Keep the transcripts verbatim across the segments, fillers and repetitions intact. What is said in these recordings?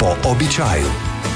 Po običaju.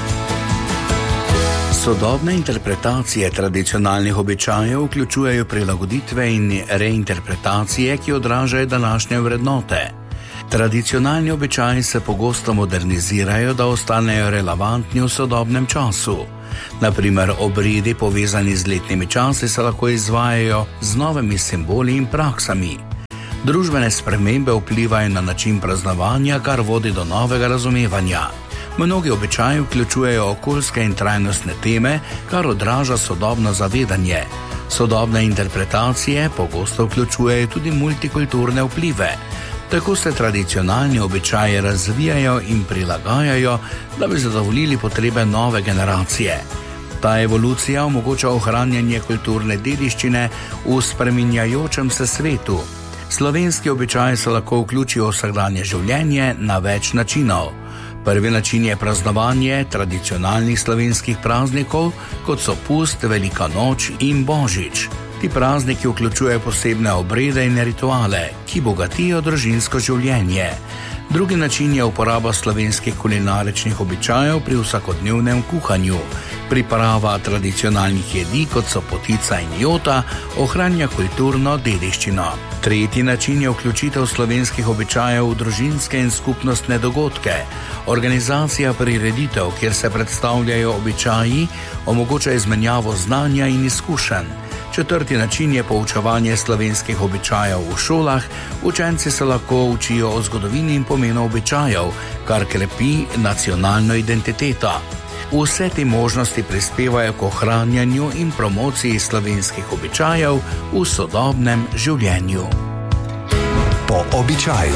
Sodobne interpretacije tradicionalnih običajev vključujejo prilagoditve in reinterpretacije, ki odražajo današnje vrednote. Tradicionalni običaji se pogosto modernizirajo, da ostanejo relevantni v sodobnem času. Na primer, obredi povezani z letnimi časi se lahko izvajajo z novimi simboli in praksami. Družbene spremembe vplivajo na način praznovanja, kar vodi do novega razumevanja. Mnogi običaji vključujejo okoljske in trajnostne teme, kar odraža sodobno zavedanje. Sodobne interpretacije pogosto vključujejo tudi multikulturne vplive. Tako se tradicionalni običaji razvijajo in prilagajajo, da bi zadovoljili potrebe nove generacije. Ta evolucija omogoča ohranjanje kulturne dediščine v spreminjajočem se svetu. Slovenski običaji se lahko vključijo v vsakdanje življenje na več načinov. Prvi način je praznovanje tradicionalnih slovenskih praznikov, kot so pust, Velika noč in Božič. Ti prazniki vključujejo posebne obrede in rituale, ki bogatijo družinsko življenje. Drugi način je uporaba slovenskih kulinaričnih običajev pri vsakodnevnem kuhanju. Priprava tradicionalnih jedi, kot so potica in jota, ohranja kulturno dediščino. Tretji način je vključitev slovenskih običajev v družinske in skupnostne dogodke. Organizacija prireditev, kjer se predstavljajo običaji, omogoča izmenjavo znanja in izkušenj. Četrti način je poučevanje slovenskih običajev v šolah. Učenci se lahko učijo o zgodovini in pomenu običajev, kar krepi nacionalno identiteto. Vse te možnosti prispevajo k ohranjanju in promociji slovenskih običajev v sodobnem življenju. Po običaju.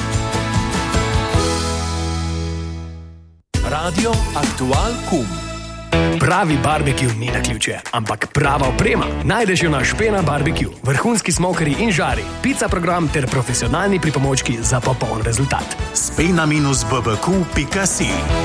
Radio Aktual Kum. Pravi barbecue ni na ključe, ampak prava oprema najdeš jo na Špena Barbecue. Vrhunski smokerji in žari, pica program ter profesionalni pripomočki za popoln rezultat. spena minus b b q pika si.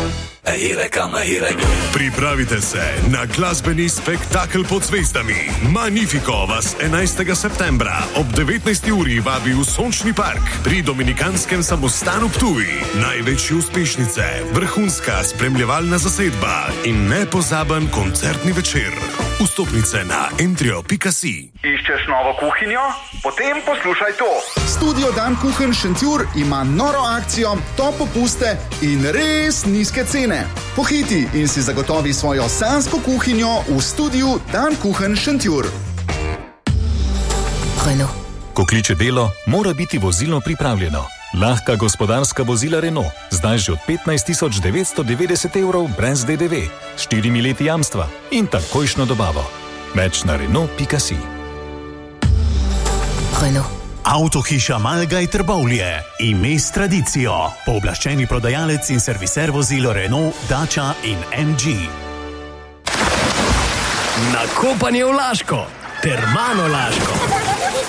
Pripravite se na glasbeni spektakel pod zvezdami. Magnifico vas enajstega septembra ob devetnajsti uri vabi v Sončni park pri Dominikanskem samostanu Ptuj. Največje uspešnice, vrhunska spremljevalna zasedba in nepozaben koncertni večer. Vstopnice na entrio pika si. Iščeš novo kuhinjo? Potem poslušaj to. Studio Dan Kuchen Šentjur ima noro akcijo, top popuste in res nizke cene. Pohiti in si zagotovi svojo sanjsko kuhinjo v studiu Dan Kuchen Šentjur. Renault. Ko kliče delo, mora biti vozilo pripravljeno. Lahka gospodarska vozila Renault, zdaj že od petnajst tisoč devetsto devetdeset evrov brez D D V, s štirimi leti jamstva in takojšno dobavo. Več na Renault pika si. Renault. Avtohiša Malgaj Trbovlje, ime s tradicijo, pooblaščeni prodajalec in serviser vozil Renault, Dacia in M G. Nakopanje v Laško, Termano Laško.